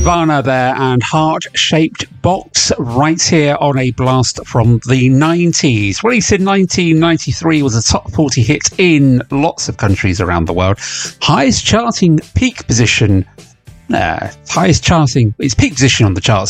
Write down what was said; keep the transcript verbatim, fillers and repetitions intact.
Nirvana there and Heart-Shaped Box right here on a blast from the nineties. Released in nineteen ninety-three, was a top forty hit in lots of countries around the world. Highest charting peak position, uh, highest charting, its peak position on the charts